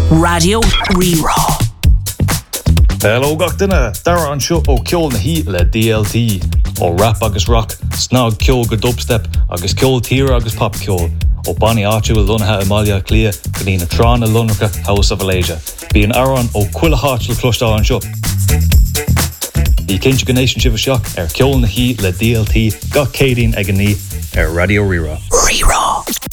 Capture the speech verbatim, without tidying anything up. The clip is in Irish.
Radio Rerá. Hello gachtainna, dara an seo ó ceol na hí le D L T, ó rap agus rock, snog ceol go dubstep, agus ceol tír agus pop ceol, ó Bonnie áitiúil lunathe Amalia Clia, go dtí na trán na lunracha House of Alasia. Bí an aran ó cuila háitiúil clúistá an seo. Bhí cinse gnéisian sibh seach ar ceol na hí le D L T, gach céidín ag an ní ar Radio Rerá. Rerá.